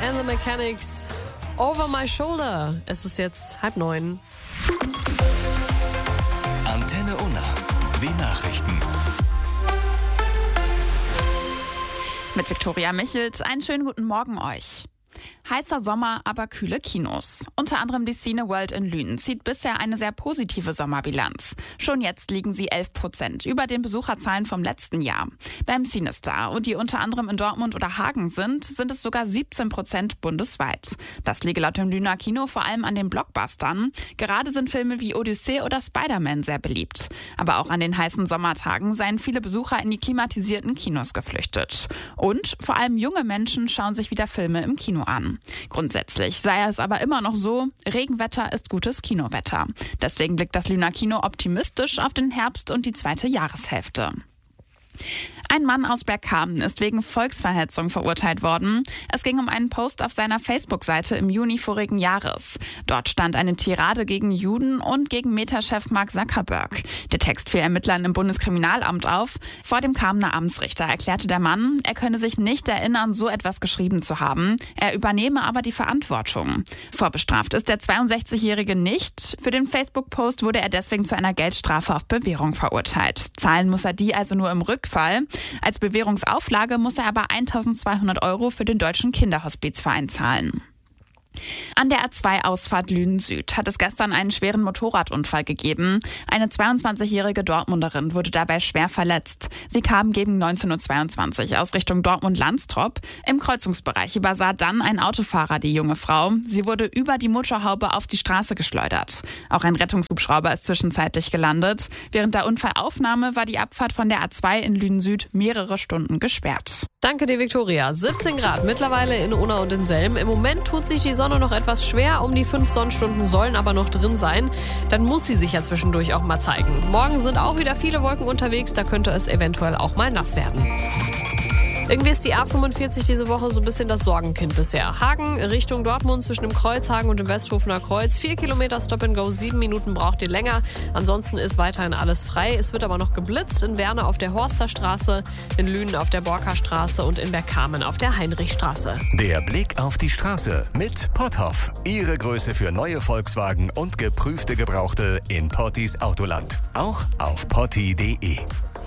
and the Mechanics, Over My Shoulder. Es ist jetzt 8:30. Antenne Unna, die Nachrichten. Mit Viktoria Michelt, einen schönen guten Morgen euch. Heißer Sommer, aber kühle Kinos. Unter anderem die Cineworld in Lünen zieht bisher eine sehr positive Sommerbilanz. Schon jetzt liegen sie 11% über den Besucherzahlen vom letzten Jahr. Beim CineStar, und die unter anderem in Dortmund oder Hagen sind es sogar 17% bundesweit. Das liege laut dem Lüner Kino vor allem an den Blockbustern. Gerade sind Filme wie Odyssee oder Spider-Man sehr beliebt. Aber auch an den heißen Sommertagen seien viele Besucher in die klimatisierten Kinos geflüchtet. Und vor allem junge Menschen schauen sich wieder Filme im Kino an. Grundsätzlich sei es aber immer noch so, Regenwetter ist gutes Kinowetter. Deswegen blickt das Lüner Kino optimistisch auf den Herbst und die zweite Jahreshälfte. Ein Mann aus Bergkamen ist wegen Volksverhetzung verurteilt worden. Es ging um einen Post auf seiner Facebook-Seite im Juni vorigen Jahres. Dort stand eine Tirade gegen Juden und gegen Meta-Chef Mark Zuckerberg. Der Text fiel Ermittlern im Bundeskriminalamt auf. Vor dem Kamener Amtsrichter erklärte der Mann, er könne sich nicht erinnern, so etwas geschrieben zu haben. Er übernehme aber die Verantwortung. Vorbestraft ist der 62-Jährige nicht. Für den Facebook-Post wurde er deswegen zu einer Geldstrafe auf Bewährung verurteilt. Zahlen muss er die also nur im Rückfall. Als Bewährungsauflage muss er aber 1.200 € für den Deutschen Kinderhospizverein zahlen. An der A2-Ausfahrt Lünen Süd hat es gestern einen schweren Motorradunfall gegeben. Eine 22-jährige Dortmunderin wurde dabei schwer verletzt. Sie kam gegen 19.22 Uhr aus Richtung Dortmund-Landstrop. Im Kreuzungsbereich übersah dann ein Autofahrer die junge Frau. Sie wurde über die Motorhaube auf die Straße geschleudert. Auch ein Rettungshubschrauber ist zwischenzeitlich gelandet. Während der Unfallaufnahme war die Abfahrt von der A2 in Lünen Süd mehrere Stunden gesperrt. Danke dir, Viktoria. 17 Grad mittlerweile in Unna und in Selm. Im Moment tut sich die Sonne noch etwas schwer. Um die 5 Sonnenstunden sollen aber noch drin sein. Dann muss sie sich ja zwischendurch auch mal zeigen. Morgen sind auch wieder viele Wolken unterwegs. Da könnte es eventuell auch mal nass werden. Irgendwie ist die A45 diese Woche so ein bisschen das Sorgenkind bisher. Hagen Richtung Dortmund zwischen dem Kreuzhagen und dem Westhofener Kreuz. 4 Kilometer Stop and Go, 7 Minuten braucht ihr länger. Ansonsten ist weiterhin alles frei. Es wird aber noch geblitzt in Werne auf der Horsterstraße, in Lünen auf der Borkerstraße und in Bergkamen auf der Heinrichstraße. Der Blick auf die Straße mit Potthoff. Ihre Größe für neue Volkswagen und geprüfte Gebrauchte in Pottis Autoland. Auch auf potti.de.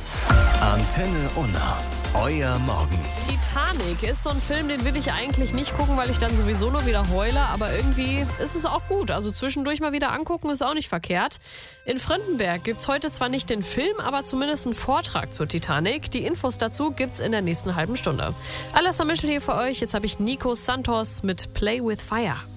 Antenne Unna. Euer Morgen. Titanic ist so ein Film, den will ich eigentlich nicht gucken, weil ich dann sowieso nur wieder heule. Aber irgendwie ist es auch gut. Also zwischendurch mal wieder angucken ist auch nicht verkehrt. In Frindenberg gibt's heute zwar nicht den Film, aber zumindest einen Vortrag zur Titanic. Die Infos dazu gibt's in der nächsten halben Stunde. Alles am Michel hier für euch. Jetzt habe ich Nico Santos mit Play with Fire.